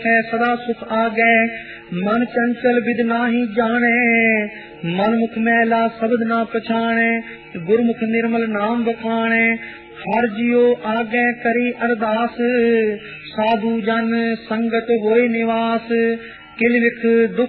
है सदा सुख आगे। मन चंचल विद नाही जाने, मन मुख मैला शब्द ना पछाणे। गुरमुख निर्मल नाम बखाणे, हर जियो आगे करी अरदास। साधु जन संगत होए निवास, किल विख दुख